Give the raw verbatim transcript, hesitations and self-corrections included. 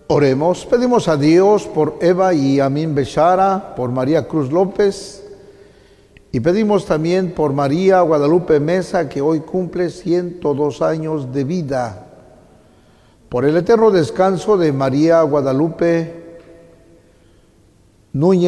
Oremos, pedimos a Dios por Eva y Amin Bechara, por María Cruz López, y pedimos también por María Guadalupe Mesa, que hoy cumple ciento dos años de vida, por el eterno descanso de María Guadalupe Núñez